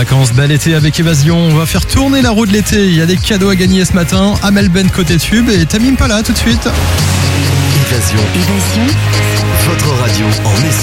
vacances, bel été avec Évasion. On va faire tourner la roue de l'été. Il y a des cadeaux à gagner ce matin. Amel Ben côté tube et Tamim Pala tout de suite. Évasion. Votre radio en essai.